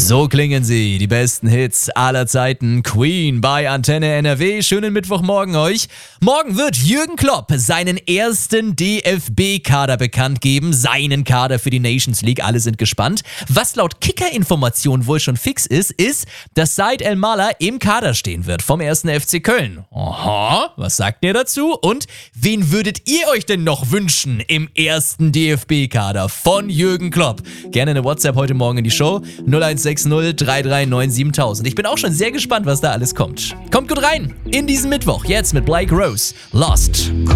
So klingen sie, die besten Hits aller Zeiten. Queen bei Antenne NRW. Schönen Mittwochmorgen euch. Morgen wird Jürgen Klopp seinen ersten DFB-Kader bekannt geben. Seinen Kader für die Nations League. Alle sind gespannt. Was laut Kicker-Informationen wohl schon fix ist, dass Said El-Mala im Kader stehen wird vom 1. FC Köln. Aha, was sagt ihr dazu? Und wen würdet ihr euch denn noch wünschen im ersten DFB-Kader von Jürgen Klopp? Gerne eine WhatsApp heute Morgen in die Show. 0160 339 7000. Ich bin auch schon sehr gespannt, was da alles kommt. Kommt gut rein in diesen Mittwoch. Jetzt mit Blake Rose. Lost.